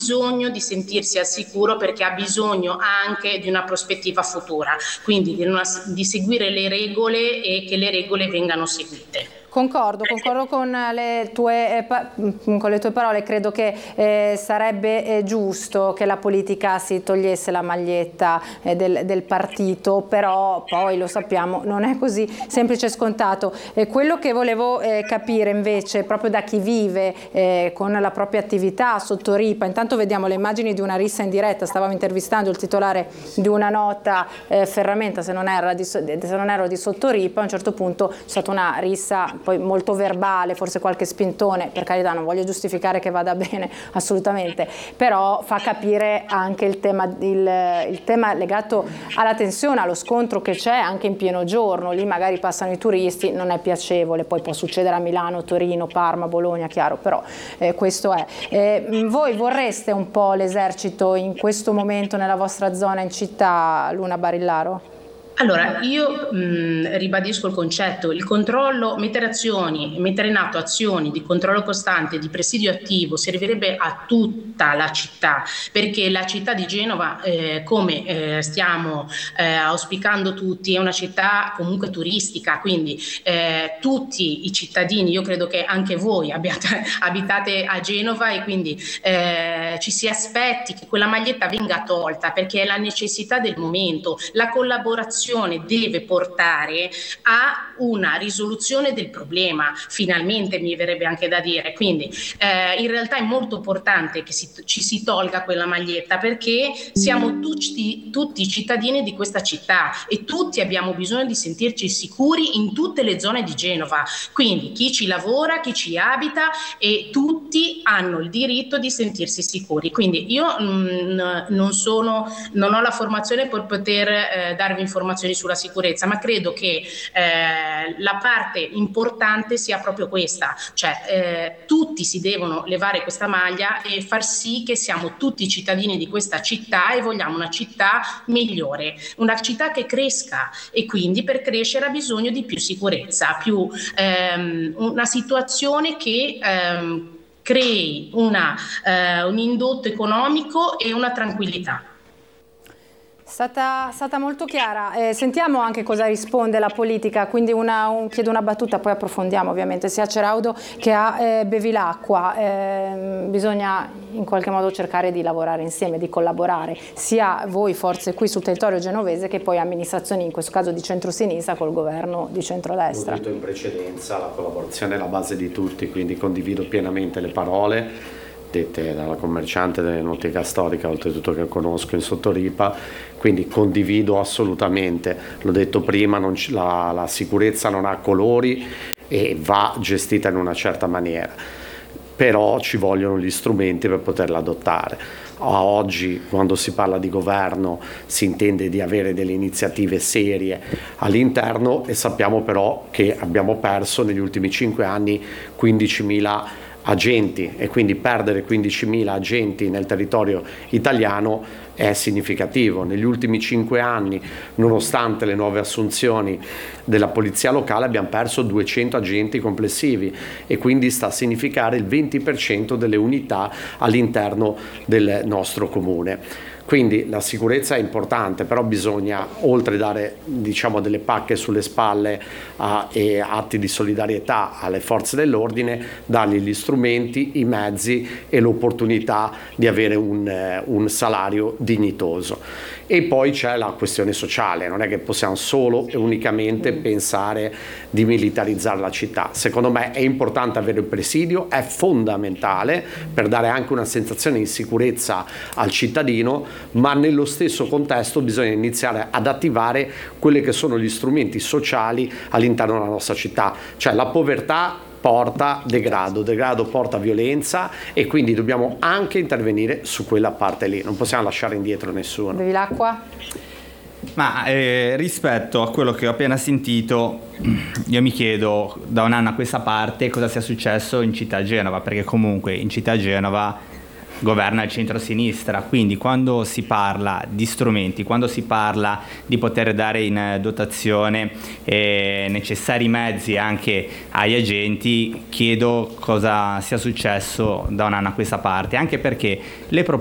bisogno di sentirsi al sicuro, perché ha bisogno anche di una prospettiva futura, quindi di seguire le regole e che le regole vengano seguite. Concordo con le tue parole. Credo che sarebbe giusto che la politica si togliesse la maglietta del partito, però poi lo sappiamo, non è così semplice e scontato. Quello che volevo capire invece, proprio da chi vive con la propria attività sotto Ripa, intanto vediamo le immagini di una rissa in diretta, stavamo intervistando il titolare di una nota ferramenta, se non ero di sotto Ripa. A un certo punto c'è stata una rissa poi molto verbale, forse qualche spintone, per carità non voglio giustificare che vada bene assolutamente, però fa capire anche il tema legato alla tensione, allo scontro che c'è anche in pieno giorno. Lì magari passano i turisti, non è piacevole, poi può succedere a Milano, Torino, Parma, Bologna, chiaro, però questo è. Voi vorreste un po' l'esercito in questo momento nella vostra zona in città, Luna Barillaro? Allora, io ribadisco il concetto: il controllo, mettere in atto azioni di controllo costante, di presidio attivo, servirebbe a tutta la città, perché la città di Genova, come stiamo auspicando tutti, è una città comunque turistica, quindi tutti i cittadini, io credo che anche voi abitate a Genova, e quindi ci si aspetti che quella maglietta venga tolta, perché è la necessità del momento. La collaborazione deve portare a una risoluzione del problema, finalmente, mi verrebbe anche da dire. Quindi in realtà è molto importante che ci si tolga quella maglietta, perché siamo tutti cittadini di questa città e tutti abbiamo bisogno di sentirci sicuri in tutte le zone di Genova, quindi chi ci lavora, chi ci abita, e tutti hanno il diritto di sentirsi sicuri. Quindi io non ho la formazione per poter darvi informazioni sulla sicurezza, ma credo che la parte importante sia proprio questa, cioè tutti si devono levare questa maglia e far sì che siamo tutti cittadini di questa città e vogliamo una città migliore, una città che cresca, e quindi per crescere ha bisogno di più sicurezza, più una situazione che crei un indotto economico e una tranquillità. Stata molto chiara. Sentiamo anche cosa risponde la politica, quindi chiedo una battuta, poi approfondiamo ovviamente sia a Ceraudo che a Bevilacqua. Bisogna in qualche modo cercare di lavorare insieme, di collaborare, sia voi forze qui sul territorio genovese che poi amministrazioni, in questo caso di centrosinistra, col governo di centrodestra. Ho detto in precedenza, la collaborazione è la base di tutti, quindi condivido pienamente le parole dette dalla commerciante dell'enoteca storica, oltretutto che conosco in Sottoripa, quindi condivido assolutamente. L'ho detto prima, la sicurezza non ha colori e va gestita in una certa maniera, però ci vogliono gli strumenti per poterla adottare. A oggi, quando si parla di governo, si intende di avere delle iniziative serie all'interno, e sappiamo però che abbiamo perso negli ultimi 5 anni 15.000 agenti, e quindi perdere 15.000 agenti nel territorio italiano è significativo. Negli ultimi 5 anni, nonostante le nuove assunzioni della polizia locale, abbiamo perso 200 agenti complessivi, e quindi sta a significare il 20% delle unità all'interno del nostro comune. Quindi la sicurezza è importante, però bisogna, oltre a dare delle pacche sulle spalle e atti di solidarietà alle forze dell'ordine, dargli gli strumenti, i mezzi e l'opportunità di avere un salario dignitoso. E poi c'è la questione sociale, non è che possiamo solo e unicamente pensare di militarizzare la città. Secondo me è importante avere il presidio, è fondamentale per dare anche una sensazione di sicurezza al cittadino, ma nello stesso contesto bisogna iniziare ad attivare quelli che sono gli strumenti sociali all'interno della nostra città. Cioè la povertà porta degrado porta violenza, e quindi dobbiamo anche intervenire su quella parte lì, non possiamo lasciare indietro nessuno. Bevilacqua? Ma rispetto a quello che ho appena sentito, io mi chiedo da un anno a questa parte cosa sia successo in città Genova, perché comunque in città Genova governa il centro-sinistra, quindi quando si parla di strumenti, quando si parla di poter dare in dotazione necessari mezzi anche agli agenti, chiedo cosa sia successo da un anno a questa parte, anche perché le